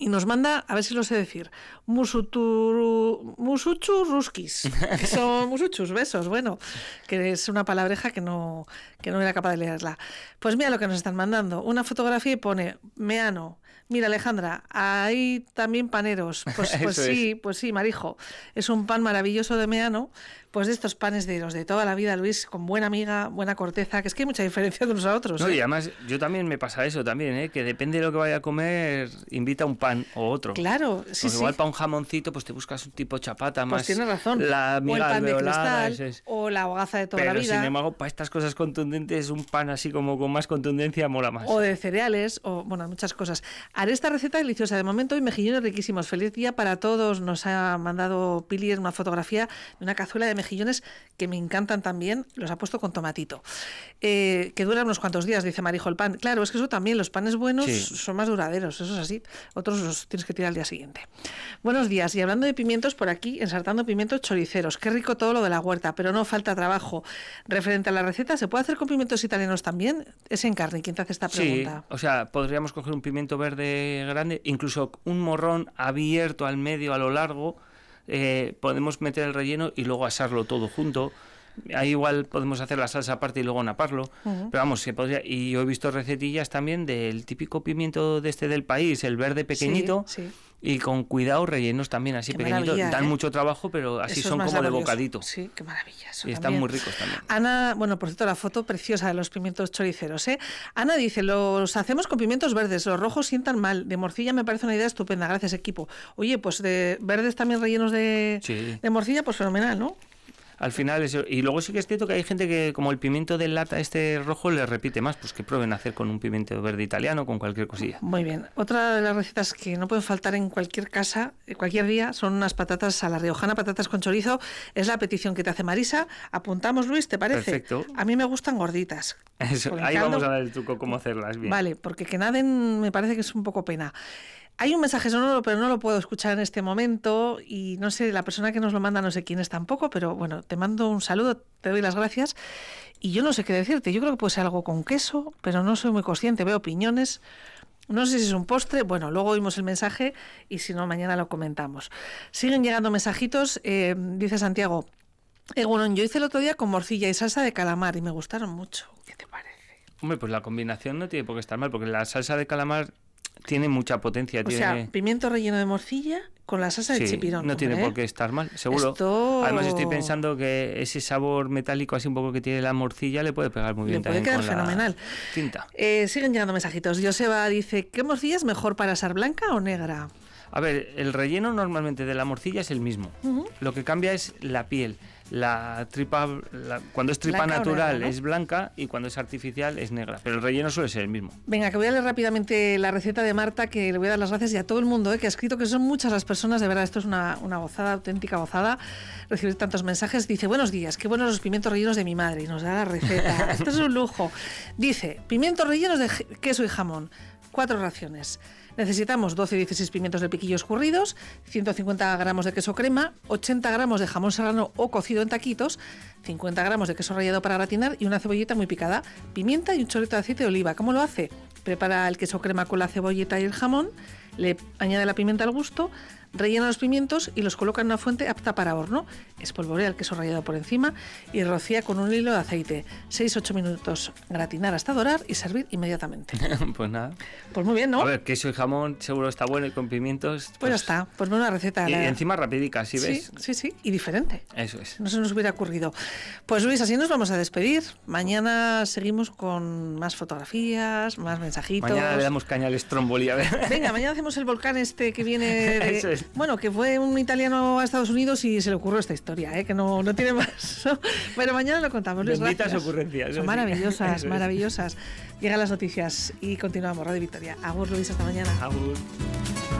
Y nos manda, a ver si lo sé decir, musuchurruskis, que son musuchus, besos, bueno, que es una palabreja que no era capaz de leerla. Pues mira lo que nos están mandando, una fotografía y pone, meano, mira Alejandra, hay también paneros, pues sí, Marijo, es un pan maravilloso de meano, pues de estos panes de los de toda la vida, Luis, con buena miga, buena corteza, que es que hay mucha diferencia de unos a otros. No, y además yo también me pasa eso también, que depende de lo que vaya a comer, invita un pan o otro. Claro, sí, pues igual para un jamoncito, pues te buscas un tipo chapata más. Pues tienes razón. La miga o el pan de alveolada, cristal, o la hogaza de toda la vida. Pero sin embargo, para estas cosas contundentes, un pan así como con más contundencia mola más. O de cereales, o bueno, muchas cosas. Haré esta receta deliciosa de momento y mejillones riquísimos. Feliz día para todos. Nos ha mandado Pili una fotografía de una cazuela de mejillones que me encantan también, los ha puesto con tomatito. Que duran unos cuantos días, dice Marijo, el pan. Claro, es que eso también, los panes buenos son más duraderos, eso es así. Otros los tienes que tirar al día siguiente. Buenos días, y hablando de pimientos, por aquí, ensartando pimientos choriceros. Qué rico todo lo de la huerta, pero no falta trabajo. Referente a la receta, ¿se puede hacer con pimientos italianos también? Es Encarni quien te hace esta pregunta. Sí, o sea, podríamos coger un pimiento verde grande, incluso un morrón abierto al medio, a lo largo. Podemos meter el relleno y luego asarlo todo junto. Ahí igual podemos hacer la salsa aparte y luego naparlo. Pero vamos, se podría. Y yo he visto recetillas también del típico pimiento del país, el verde pequeñito, y con cuidado rellenos también así pequeñitos. Dan mucho trabajo, pero así eso son como laborioso. De bocadito. Sí, qué maravilla. Eso y están muy ricos también. Ana, bueno, por cierto, la foto preciosa de los pimientos choriceros, ¿eh? Ana dice, los hacemos con pimientos verdes, los rojos sientan mal. De morcilla me parece una idea estupenda, gracias equipo. Oye, pues de verdes también rellenos de morcilla, pues fenomenal, ¿no? Al final eso. Y luego sí que es cierto que hay gente que, como el pimiento de lata rojo, le repite más, pues que prueben hacer con un pimiento verde italiano, con cualquier cosilla. Muy bien. Otra de las recetas que no pueden faltar en cualquier casa, cualquier día, son unas patatas a la riojana, patatas con chorizo. Es la petición que te hace Marisa. Apuntamos, Luis, ¿te parece? Perfecto. A mí me gustan gorditas. Eso, ahí vamos a dar el truco cómo hacerlas bien. Vale, porque que naden me parece que es un poco pena. Hay un mensaje sonoro, pero no lo puedo escuchar en este momento y no sé, la persona que nos lo manda no sé quién es tampoco, pero bueno, te mando un saludo, te doy las gracias y yo no sé qué decirte. Yo creo que puede ser algo con queso, pero no soy muy consciente, veo piñones, no sé si es un postre, bueno, luego oímos el mensaje y si no, mañana lo comentamos. Siguen llegando mensajitos, dice Santiago, bueno, yo hice el otro día con morcilla y salsa de calamar y me gustaron mucho. ¿Qué te parece? Hombre, pues la combinación no tiene por qué estar mal, porque la salsa de calamar tiene mucha potencia. O sea, pimiento relleno de morcilla con la salsa de chipirón. No tiene por qué estar mal, seguro. Además estoy pensando que ese sabor metálico así un poco que tiene la morcilla le puede pegar muy bien. Le puede quedar fenomenal. Tinta. Siguen llegando mensajitos. Joseba dice, ¿qué morcilla es mejor para asar, blanca o negra? A ver, el relleno normalmente de la morcilla es el mismo. Lo que cambia es la piel. La tripa, cuando es tripa blanca natural negra, ¿no? Es blanca y cuando es artificial es negra, pero el relleno suele ser el mismo. Venga, que voy a leer rápidamente la receta de Marta, que le voy a dar las gracias y a todo el mundo que ha escrito, que son muchas las personas, de verdad, esto es una gozada, auténtica gozada, recibir tantos mensajes. Dice, buenos días, qué buenos los pimientos rellenos de mi madre, y nos da la receta, esto es un lujo. Dice, pimientos rellenos de queso y jamón, 4 raciones. Necesitamos 12-16 pimientos de piquillo escurridos, 150 gramos de queso crema, 80 gramos de jamón serrano o cocido en taquitos, 50 gramos de queso rallado para gratinar y una cebollita muy picada, pimienta y un chorrito de aceite de oliva. ¿Cómo lo hace? Prepara el queso crema con la cebollita y el jamón, le añade la pimienta al gusto, rellena los pimientos y los coloca en una fuente apta para horno. Espolvorea el queso rallado por encima y rocía con un hilo de aceite. 6-8 minutos gratinar hasta dorar y servir inmediatamente. Pues nada. Pues muy bien, ¿no? A ver, queso y jamón seguro está bueno y con pimientos. Pues ya está. Pues una receta. Y encima rapidica, ¿sí ves? Sí. Y diferente. Eso es. No se nos hubiera ocurrido. Pues Luis, así nos vamos a despedir. Mañana seguimos con más fotografías, más mensajitos. Mañana le damos caña al Stromboli, a ver. Venga, mañana hacemos el volcán que viene de... Eso es. Bueno, que fue un italiano a Estados Unidos y se le ocurrió esta historia, que no tiene más. Pero mañana lo contamos. Benditas ocurrencias. Son maravillosas, maravillosas. Llegan las noticias y continuamos. Radio Victoria. Agur, Luis, hasta mañana. Agur.